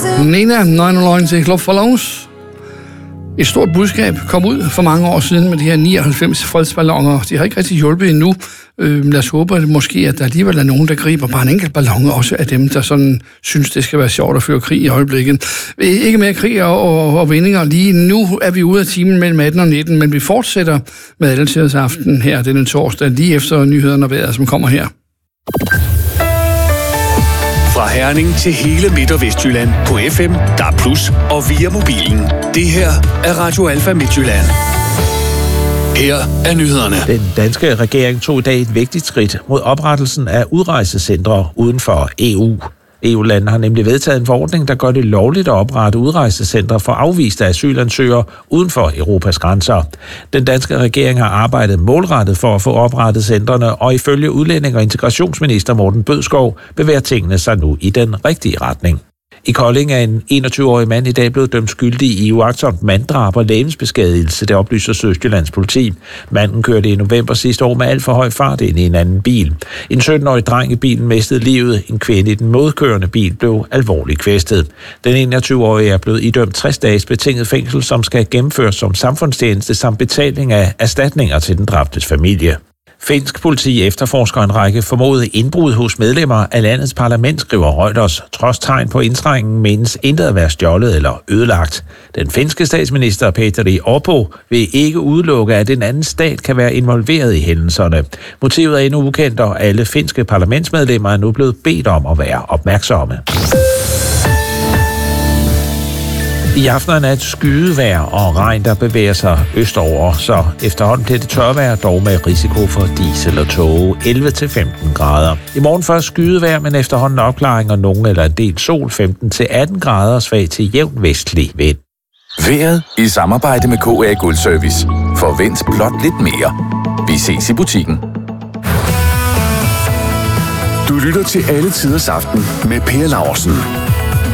Nena, 9 til Club for Lounge. Et stort budskab kom ud for mange år siden med de her 99 fredsballoner. De har ikke rigtig hjulpet endnu. Lad os håbe, at måske at der alligevel er nogen, der griber bare en enkelt ballon, også af dem, der sådan synes, det skal være sjovt at føre krig i øjeblikket. Ikke mere krig og vindinger. Lige nu er vi ude af timen mellem 18 og 19, men vi fortsætter med Alletiders-aften her denne torsdag, lige efter nyhederne og vejret, som kommer her. Fra Herning til hele Midt- og Vestjylland på FM, DAB+, og via mobilen. Det her er Radio Alfa Midtjylland. Her er nyhederne. Den danske regering tog i dag et vigtigt skridt mod oprettelsen af udrejsecentre uden for EU. EU-landene har nemlig vedtaget en forordning, der gør det lovligt at oprette udrejsecentre for afviste asylansøgere uden for Europas grænser. Den danske regering har arbejdet målrettet for at få oprettet centrene, og ifølge udlænding- og integrationsminister Morten Bødskov bevæger tingene sig nu i den rigtige retning. I Kolding er en 21-årig mand i dag blevet dømt skyldig i uagtsomt manddrab og legemsbeskadigelse, det oplyser Sydjyllands politi. Manden kørte i november sidste år med alt for høj fart ind i en anden bil. En 17-årig dreng i bilen mistede livet. En kvinde i den modkørende bil blev alvorligt kvæstet. Den 21-årige er blevet idømt 60 dages betinget fængsel, som skal gennemføres som samfundstjeneste samt betaling af erstatninger til den dræbtes familie. Finsk politi efterforsker en række formodede indbrud hos medlemmer af landets parlament, skriver Reuters. Trods tegn på indtrængen menes intet at være stjålet eller ødelagt. Den finske statsminister Petteri Orpo vil ikke udelukke, at en anden stat kan være involveret i hændelserne. Motivet er endnu ukendt, og alle finske parlamentsmedlemmer er nu blevet bedt om at være opmærksomme. I aften er nat skydevejr og regn, der bevæger sig østover, så efterhånden bliver det tørvejr, dog med risiko for diesel og tåge, 11-15 grader. I morgen først skydevejr, men efterhånden opklaring og nogen eller en del sol, 15-18 grader, svag til jævn vestlig vind. Vejret i samarbejde med KA Guld Service. Forvent blot lidt mere. Vi ses i butikken. Du lytter til Alletiders aften med Per Laursen.